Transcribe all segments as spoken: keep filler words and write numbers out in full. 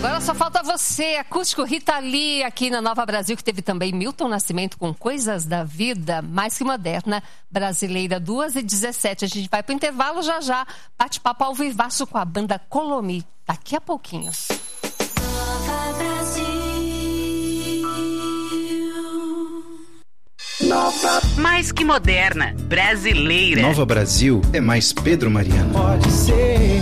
Agora só falta você, acústico Rita Lee, aqui na Nova Brasil, que teve também Milton Nascimento com Coisas da Vida, mais que moderna, brasileira, duas e dezessete. A gente vai pro intervalo já já, bate-papo ao vivaço com a banda Colomi, daqui a pouquinho. Nova Brasil. Nova. Mais que moderna, brasileira. Nova Brasil é mais Pedro Mariano. Pode ser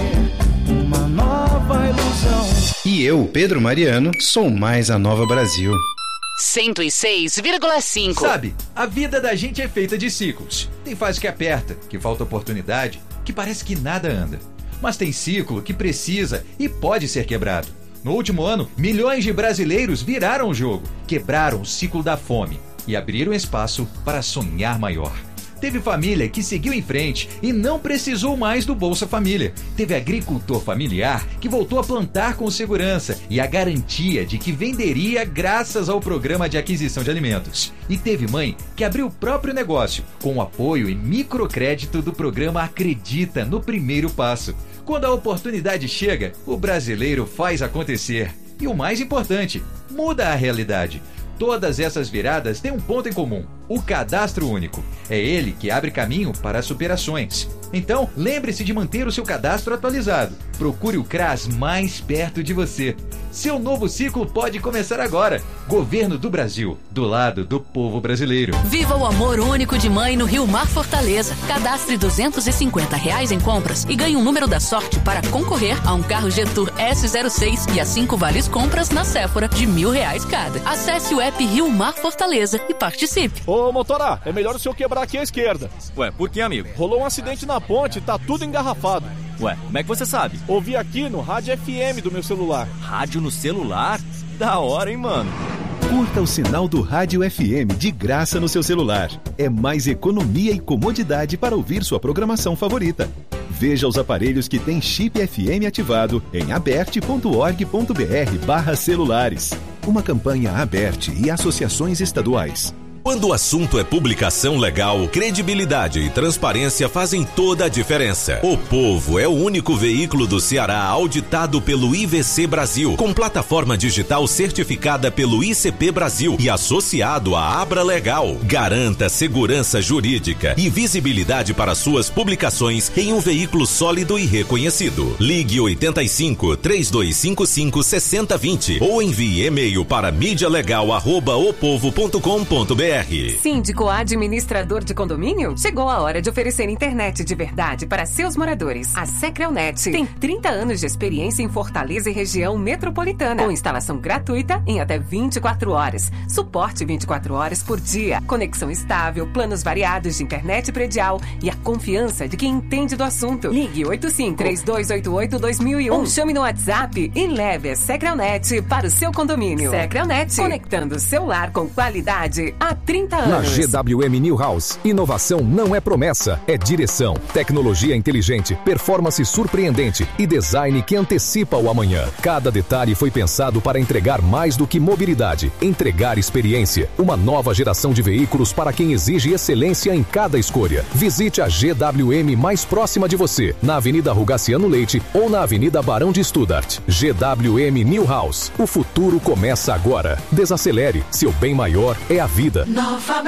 uma nova ilusão. E eu, Pedro Mariano, sou mais a Nova Brasil. cento e seis vírgula cinco. Sabe, a vida da gente é feita de ciclos. Tem fase que aperta, que falta oportunidade, que parece que nada anda. Mas tem ciclo que precisa e pode ser quebrado. No último ano, milhões de brasileiros viraram o jogo, quebraram o ciclo da fome e abriram espaço para sonhar maior. Teve família que seguiu em frente e não precisou mais do Bolsa Família. Teve agricultor familiar que voltou a plantar com segurança e a garantia de que venderia graças ao programa de aquisição de alimentos. E teve mãe que abriu o próprio negócio com o apoio e microcrédito do programa Acredita no Primeiro Passo. Quando a oportunidade chega, o brasileiro faz acontecer. E o mais importante, muda a realidade. Todas essas viradas têm um ponto em comum: o Cadastro Único. É ele que abre caminho para as superações. Então, lembre-se de manter o seu cadastro atualizado. Procure o CRAS mais perto de você. Seu novo ciclo pode começar agora. Governo do Brasil, do lado do povo brasileiro. Viva o amor único de mãe no Rio Mar Fortaleza. Cadastre duzentos e cinquenta reais em compras e ganhe um número da sorte para concorrer a um carro G-Tour S zero seis e a cinco vales compras na Sephora de mil reais cada. Acesse o app Rio Mar Fortaleza e participe. Ô, motora, é melhor o senhor quebrar aqui à esquerda. Ué, por que, amigo? Rolou um acidente na ponte e tá tudo engarrafado. Ué, como é que você sabe? Ouvi aqui no rádio F M do meu celular. Rádio no celular? Da hora, hein, mano? Curta o sinal do Rádio F M de graça no seu celular. É mais economia e comodidade para ouvir sua programação favorita. Veja os aparelhos que têm chip F M ativado em aberte ponto org ponto br barra celulares. Uma campanha Aberte e associações estaduais. Quando o assunto é publicação legal, credibilidade e transparência fazem toda a diferença. O Povo é o único veículo do Ceará auditado pelo I V C Brasil, com plataforma digital certificada pelo I C P Brasil e associado à Abra Legal. Garanta segurança jurídica e visibilidade para suas publicações em um veículo sólido e reconhecido. Ligue oitenta e cinco, três dois cinco cinco, seis zero dois zero ou envie e-mail para mídia legal arroba opovo ponto com ponto br. Síndico administrador de condomínio? Chegou a hora de oferecer internet de verdade para seus moradores. A Secrelnet tem trinta anos de experiência em Fortaleza e região metropolitana, com instalação gratuita em até vinte e quatro horas, suporte vinte e quatro horas por dia, conexão estável, planos variados de internet predial e a confiança de quem entende do assunto. Ligue oito cinco, três dois oito oito, dois mil e um ou chame no WhatsApp e leve a Secrelnet para o seu condomínio. Secrelnet, conectando o seu lar com qualidade há trinta anos. Na G W M New House, inovação não é promessa, é direção. Tecnologia inteligente, performance surpreendente e design que antecipa o amanhã. Cada detalhe foi pensado para entregar mais do que mobilidade, entregar experiência. Uma nova geração de veículos para quem exige excelência em cada escolha. Visite a G W M mais próxima de você, na Avenida Rugaciano Leite ou na Avenida Barão de Studart. G W M New House. O futuro começa agora. Desacelere, seu bem maior é a vida. Nova